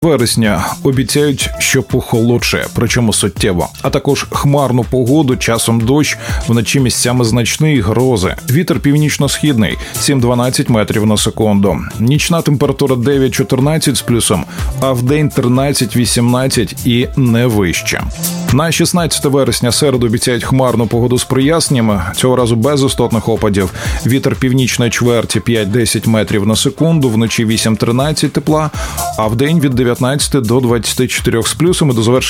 Вересня обіцяють, що похолодше, причому суттєво. А також хмарну погоду, часом дощ, вночі місцями значні грози. Вітер північно-східний 7-12 метрів на секунду. Нічна температура 9-14 з плюсом, а вдень 13-18 і не вище. На 16 вересня середу обіцяють хмарну погоду з проясненнями, цього разу без істотних опадів. Вітер північної чверті 5-10 метрів на секунду, вночі 8-13 тепла, а вдень від 19 до 24 з плюсом і до завершення